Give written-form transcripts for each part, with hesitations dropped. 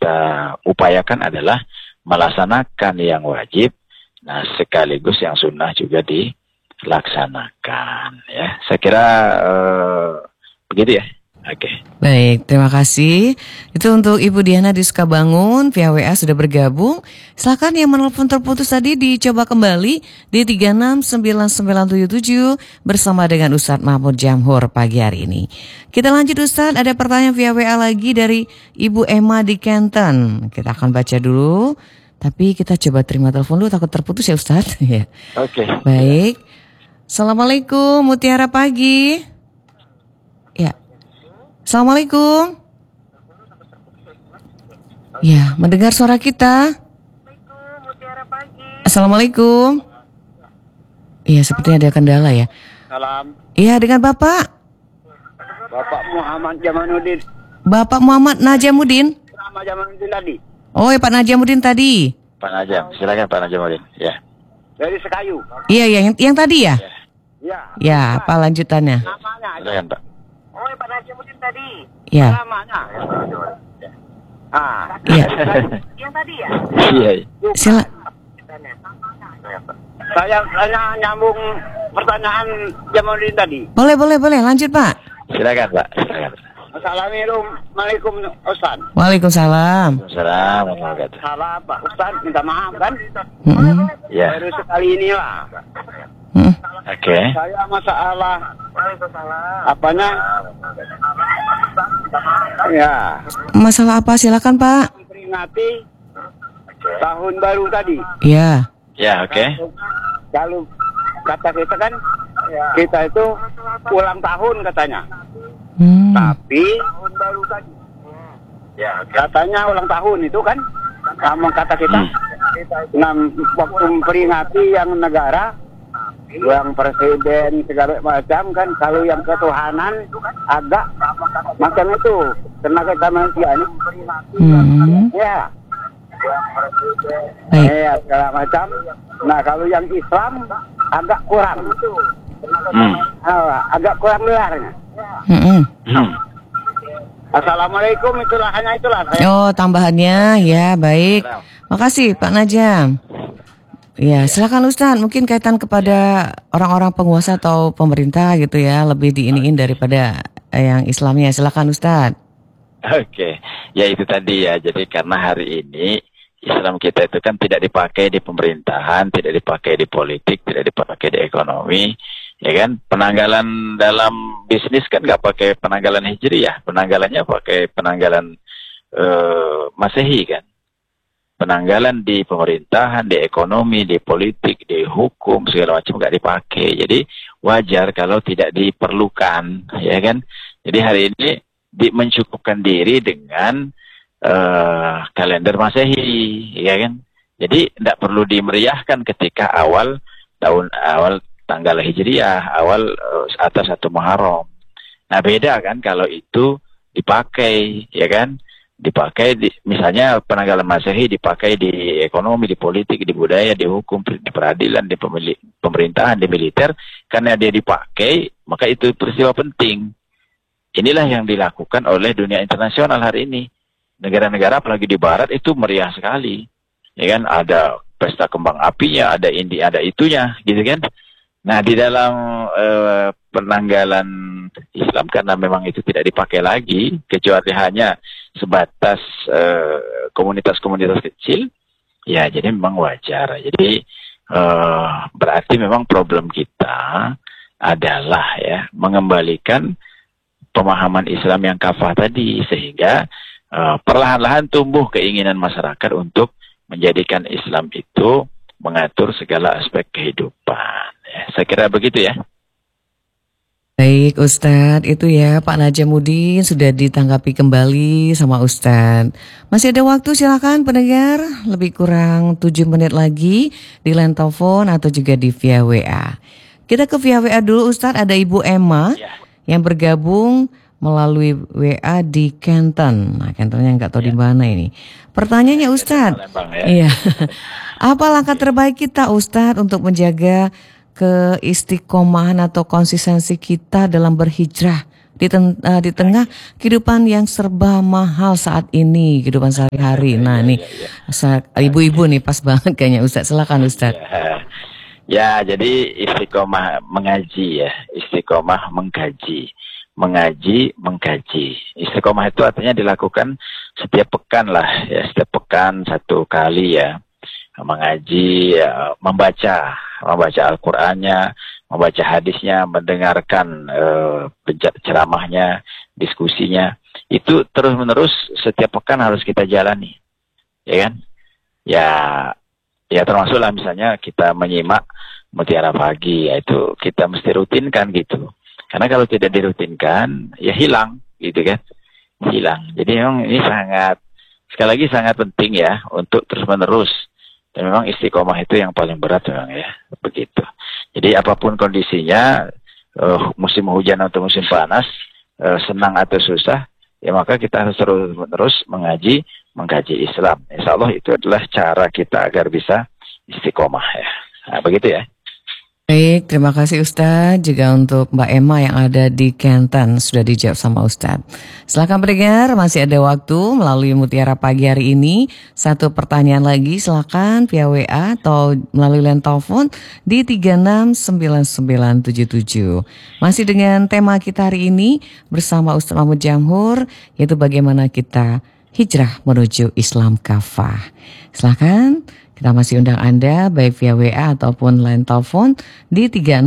kita upayakan adalah melaksanakan yang wajib, nah sekaligus yang sunnah juga dilaksanakan. Ya, saya kira begitu ya. Oke. Baik, terima kasih. Itu untuk Ibu Diana di Sukabangun, via WA sudah bergabung. Silakan yang menelpon terputus tadi dicoba kembali di 369977 bersama dengan Ustadz Mahmud Jamhur pagi hari ini. Kita lanjut Ustadz, ada pertanyaan via WA lagi dari Ibu Emma di Kenton. Kita akan baca dulu, tapi kita coba terima telepon dulu, takut terputus ya Ustadz. Ya. Oke. Baik. Assalamualaikum, Mutiara pagi. Ya. Assalamualaikum. Ya, mendengar suara kita. Assalamualaikum. Iya, sepertinya ada kendala ya. Salam. Iya, dengan Bapak. Bapak Muhammad Jamanuddin. Bapak Muhammad Najamuddin. Nama Jamanuddin tadi. Oh, ya Pak Najamuddin tadi. Pak Najam, silakan Pak Najamuddin. Ya. Dari Sekayu. Iya, yang tadi ya. Ya. Ya, apa lanjutannya? Namanya. Silakan Pak. Oh, Pak Najamuddin tadi. Ya. Namanya. Ah. Iya. Yang tadi ya? Iya. Sila. Saya nyambung pertanyaan Jamanuddin tadi. Boleh. Lanjut, Pak. Silakan Pak. Silakan. Assalamualaikum Ustaz. Assalamualaikum Waalaikumsalam. warahmatullahi wabarakatuh. Salah Pak Ustaz, minta maaf kan? Ya. Baru sekali inilah. Oke. Saya masalah apanya? Ya, Masalah apa? Silakan, Pak. memperingati tahun baru tadi. Ya. Ya, oke. Kalau kata kita kan, kita itu ulang tahun katanya. Tapi tahun baru tadi. Ya, katanya ulang tahun itu kan, sama kata kita. Nah, waktu memperingati yang negara, yang presiden segala macam kan, kalau yang ketuhanan agak macam itu, karena kita manusia ini. Ya. Baik. Ya, segala macam. Nah, kalau yang Islam agak kurang. Agak kurang belarnya. Assalamualaikum, itulah saya. Oh, tambahannya ya, baik. Makasih Pak Najam. Ya, silakan Ustaz, mungkin kaitan kepada orang-orang penguasa atau pemerintah gitu ya, lebih diiniin daripada yang Islamnya. Silakan Ustaz. Oke. Ya itu tadi ya. Jadi karena hari ini Islam kita itu kan tidak dipakai di pemerintahan, tidak dipakai di politik, tidak dipakai di ekonomi. Ya kan, penanggalan dalam bisnis kan nggak pakai penanggalan Hijriyah, penanggalannya pakai penanggalan Masehi kan. Penanggalan di pemerintahan, di ekonomi, di politik, di hukum segala macam nggak dipakai. Jadi wajar kalau tidak diperlukan, ya kan. Jadi hari ini mencukupkan diri dengan kalender Masehi, ya kan. Jadi tidak perlu dimeriahkan ketika awal tanggal Hijriyah, awal atas 1 Muharram. Nah beda kan kalau itu dipakai, ya kan, dipakai misalnya penanggalan Masehi dipakai di ekonomi, di politik, di budaya, di hukum, di peradilan, di pemerintahan, di militer, karena dia dipakai maka itu peristiwa penting. Inilah yang dilakukan oleh dunia internasional hari ini. Negara-negara apalagi di Barat itu meriah sekali, ya kan, ada pesta kembang apinya, ada ini, ada itunya, gitu kan. Nah, di dalam penanggalan Islam karena memang itu tidak dipakai lagi, kecuali hanya sebatas komunitas-komunitas kecil, ya jadi memang wajar. Jadi berarti memang problem kita adalah ya mengembalikan pemahaman Islam yang kafah tadi, sehingga perlahan-lahan tumbuh keinginan masyarakat untuk menjadikan Islam itu mengatur segala aspek kehidupan. Ya, saya kira begitu ya. Baik Ustadz, itu ya Pak Najamuddin sudah ditanggapi kembali sama Ustadz. Masih ada waktu, silakan pendengar, lebih kurang 7 menit lagi di line telepon atau juga di via WA. Kita ke via WA dulu Ustadz, ada Ibu Emma yang bergabung melalui WA di Kenton. Nah, Kentonnya nggak tahu di mana ini. Pertanyaannya Ustadz, iya, apa langkah terbaik kita Ustadz untuk menjaga keistiqomahan atau konsistensi kita dalam berhijrah di tengah kehidupan yang serba mahal saat ini, kehidupan sehari-hari. Nah, nih ibu-ibu nih pas banget kayaknya Ustadz. Silakan Ustadz. Ya, jadi istiqomah mengaji ya, istiqomah mengkaji. Mengaji, mengkaji. Istiqomah itu artinya dilakukan setiap pekan lah, ya, setiap pekan satu kali ya. Mengaji, ya, membaca Al-Qur'annya, membaca hadisnya, mendengarkan ceramahnya, diskusinya. Itu terus-menerus setiap pekan harus kita jalani. Ya kan? Ya termasuklah misalnya kita menyimak Mutiara Pagi, yaitu kita mesti rutinkan gitu. Karena kalau tidak dirutinkan, ya hilang, gitu kan? Hilang. Jadi memang ini sekali lagi sangat penting ya, untuk terus-menerus. Dan memang istiqomah itu yang paling berat memang ya, begitu. Jadi apapun kondisinya, musim hujan atau musim panas, senang atau susah, ya maka kita harus terus-menerus mengkaji Islam. Insya Allah itu adalah cara kita agar bisa istiqomah ya. Nah, begitu ya. Baik, terima kasih Ustadz. Juga untuk Mbak Emma yang ada di Kenton sudah dijawab sama Ustadz. Silakan pendengar, masih ada waktu melalui Mutiara Pagi hari ini. Satu pertanyaan lagi, silakan via WA atau melalui line telepon di 369977. Masih dengan tema kita hari ini bersama Ustadz Mahmud Jamhur, yaitu bagaimana kita hijrah menuju Islam kafah. Silakan. Kita masih undang Anda baik via WA ataupun line telepon di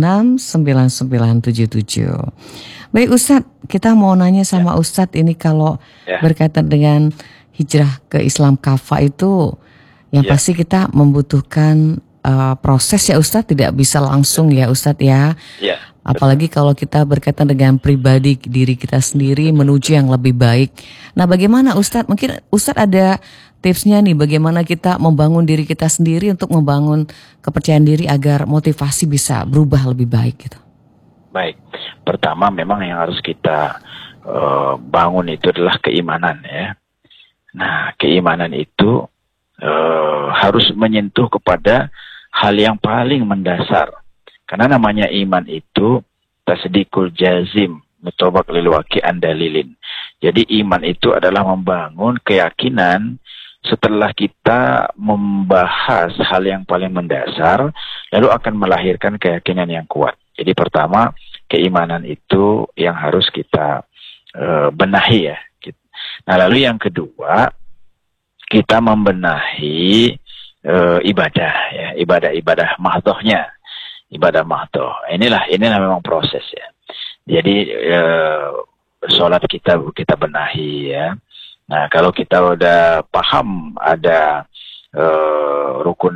369977. Baik Ustadz, kita mau nanya sama Ustadz ini kalau berkaitan dengan hijrah ke Islam kafah itu yang pasti kita membutuhkan proses ya Ustadz, tidak bisa langsung ya Ustadz ya. Apalagi kalau kita berkaitan dengan pribadi diri kita sendiri menuju yang lebih baik. Nah bagaimana Ustadz, mungkin Ustadz ada tipsnya nih bagaimana kita membangun diri kita sendiri untuk membangun kepercayaan diri agar motivasi bisa berubah lebih baik gitu. Baik, pertama memang yang harus kita bangun itu adalah keimanan ya. Nah keimanan itu harus menyentuh kepada hal yang paling mendasar. Karena namanya iman itu tasdikul jazim mutobak lilwaki andalilin. Jadi iman itu adalah membangun keyakinan setelah kita membahas hal yang paling mendasar, lalu akan melahirkan keyakinan yang kuat. Jadi pertama, keimanan itu yang harus kita benahi ya. Nah lalu yang kedua, kita membenahi ibadah ya, ibadah mahdohnya. Ibadah mahdoh. Inilah memang proses ya. Jadi sholat kita benahi ya. Nah kalau kita udah paham ada rukun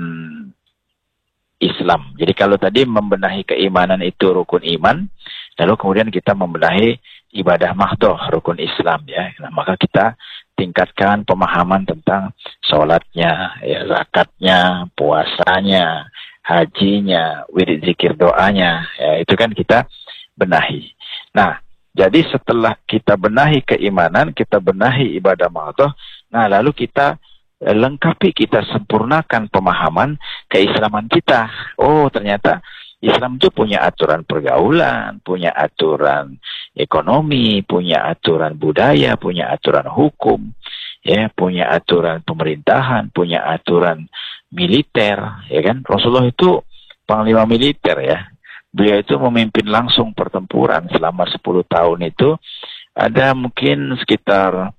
Islam. Jadi kalau tadi membenahi keimanan itu rukun iman, lalu kemudian kita membenahi ibadah mahdoh rukun Islam ya. Nah, maka kita tingkatkan pemahaman tentang sholatnya, ya, zakatnya, puasanya, hajinya, wirid zikir doanya, ya, itu kan kita benahi. Nah, jadi setelah kita benahi keimanan, kita benahi ibadah mahdoh, nah lalu kita lengkapi, kita sempurnakan pemahaman keislaman kita. Oh, ternyata Islam itu punya aturan pergaulan, punya aturan ekonomi, punya aturan budaya, punya aturan hukum, ya, punya aturan pemerintahan, punya aturan militer, ya kan? Rasulullah itu panglima militer ya. Beliau itu memimpin langsung pertempuran selama 10 tahun itu ada mungkin sekitar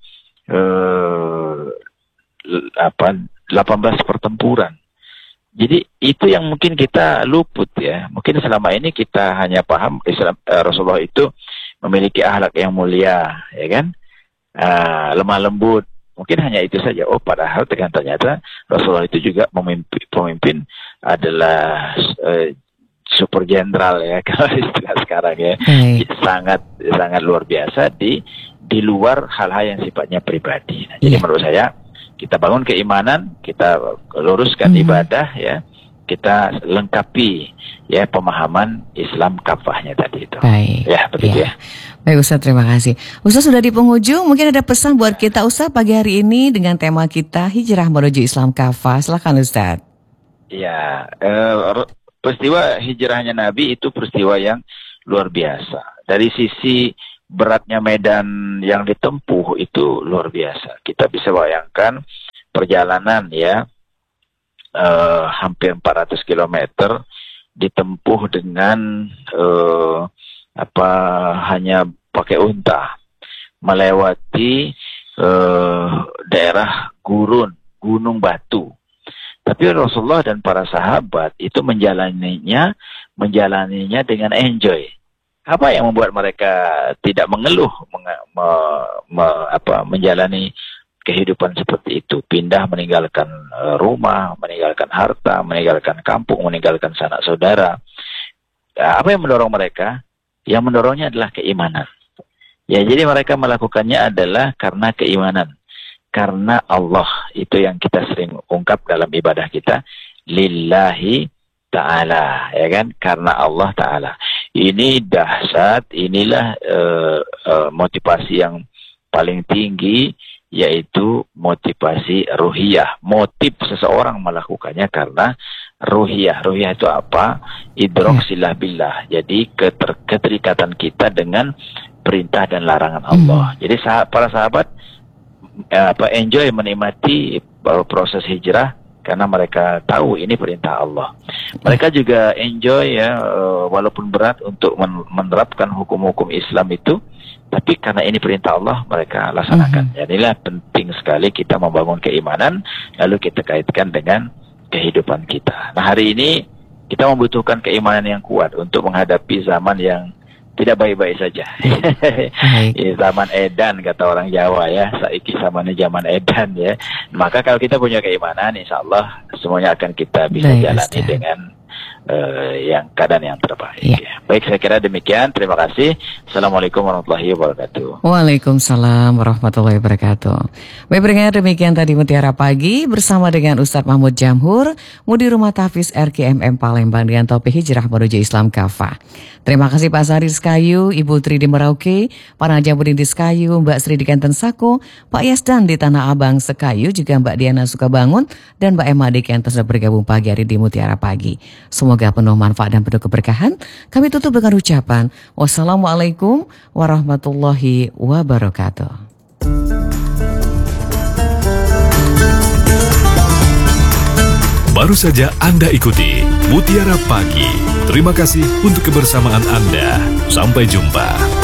18 pertempuran. Jadi itu yang mungkin kita luput ya. Mungkin selama ini kita hanya paham Islam, Rasulullah itu memiliki akhlak yang mulia, ya kan? Lemah lembut. Mungkin hanya itu saja. Oh, padahal ternyata Rasulullah itu juga pemimpin adalah super jenderal ya, kalau istilah sekarang ya. Sangat luar biasa di luar hal-hal yang sifatnya pribadi. Nah, jadi menurut saya kita bangun keimanan, kita luruskan ibadah ya, kita lengkapi ya pemahaman Islam kafahnya tadi itu. Baik. Ya, begitu ya. Baik Ustaz, terima kasih. Ustaz sudah di penghujung, mungkin ada pesan buat kita Ustaz pagi hari ini dengan tema kita hijrah menuju Islam kafah. Silakan Ustaz. Ya, peristiwa hijrahnya Nabi itu peristiwa yang luar biasa. Dari sisi beratnya medan yang ditempuh itu luar biasa. Kita bisa bayangkan perjalanan ya hampir 400 km ditempuh dengan hanya pakai unta, melewati daerah gunung batu. Tapi Rasulullah dan para sahabat itu menjalaninya dengan enjoy. Apa yang membuat mereka tidak mengeluh menjalani kehidupan seperti itu? Pindah, meninggalkan rumah, meninggalkan harta, meninggalkan kampung, meninggalkan sanak saudara. Apa yang mendorong mereka? Yang mendorongnya adalah keimanan. Ya, jadi mereka melakukannya adalah karena keimanan. Karena Allah, itu yang kita sering ungkap dalam ibadah kita, lillahi ta'ala, ya kan? Karena Allah ta'ala. Ini dahsyat, inilah motivasi yang paling tinggi, yaitu motivasi ruhiyah. Motif seseorang melakukannya karena ruhiyah. Ruhiyah itu apa? Idrok silah billah. Jadi keterikatan kita dengan perintah dan larangan Allah. Jadi para sahabat enjoy menikmati proses hijrah karena mereka tahu ini perintah Allah. Mereka juga enjoy ya, walaupun berat untuk menerapkan hukum-hukum Islam itu, tapi karena ini perintah Allah mereka laksanakan. Jadi inilah penting sekali kita membangun keimanan, lalu kita kaitkan dengan kehidupan kita. Nah, hari ini kita membutuhkan keimanan yang kuat untuk menghadapi zaman yang tidak baik-baik saja. Zaman edan kata orang Jawa ya, saiki zamannya zaman edan ya. Maka kalau kita punya keimanan, insya Allah semuanya akan kita bisa jalani dengan yang keadaan yang terbaik. Ya. Baik, saya kira demikian. Terima kasih. Assalamualaikum warahmatullahi wabarakatuh. Waalaikumsalam warahmatullahi wabarakatuh. Baik, pendengar, demikian tadi Mutiara Pagi bersama dengan Ustadz Mahmud Jamhur, Mudi Rumah Tahfiz RKMM Palembang dengan topik hijrah menuju Islam kafah. Terima kasih Pak Sari Skayu, Ibu Tri di Merauke, Pak Najamudin di Skayu, Mbak Sri di Kanten Sako, Pak Yasdan di Tanah Abang Sekayu, juga Mbak Diana Sukabangun, dan Mbak Emma di Kanten sudah bergabung pagi hari di Mutiara Pagi. Semoga penuh manfaat dan penuh keberkahan. Kami tutup dengan ucapan wassalamualaikum warahmatullahi wabarakatuh. Baru saja Anda ikuti Mutiara Pagi. Terima kasih untuk kebersamaan Anda. Sampai jumpa.